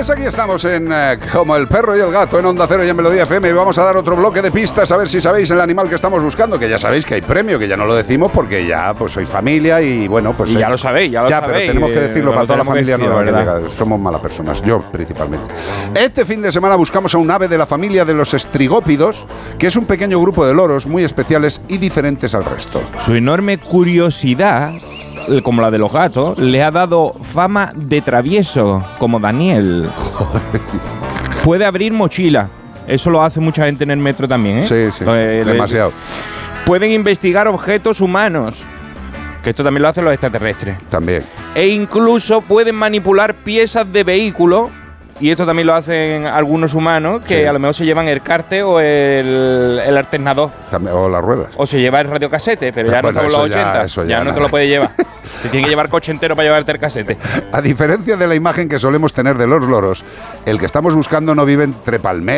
Pues aquí estamos en Como el perro y el gato en Onda Cero y en Melodía FM y vamos a dar otro bloque de pistas a ver si sabéis el animal que estamos buscando, que ya sabéis que hay premio, que ya no lo decimos porque ya pues soy familia y bueno, pues... Y ya lo sabéis, ya lo sabéis. Pero tenemos que decirlo para toda la familia, decir, no, ¿verdad? somos malas personas, yo principalmente. Este fin de semana buscamos a un ave de la familia de los estrigópidos, que es un pequeño grupo de loros muy especiales y diferentes al resto. Su enorme curiosidad, como la de los gatos, le ha dado fama de travieso, como Daniel. Puede abrir mochila. Eso lo hace mucha gente en el metro también, ¿eh? Sí, demasiado. Pueden investigar objetos humanos, que esto también lo hacen los extraterrestres. También. E incluso pueden manipular piezas de vehículos, y esto también lo hacen algunos humanos, que Sí. a lo mejor se llevan el cárter o el alternador. También, o las ruedas. O se lleva el radiocasete, pero ya Bueno, no estamos en los eso ya- 80. eso ya Ya no nada. te lo puedes llevar. Te tiene que llevar coche entero para llevarte el casete. A diferencia de la imagen que solemos tener de los loros, el que estamos buscando no vive entre palmeras.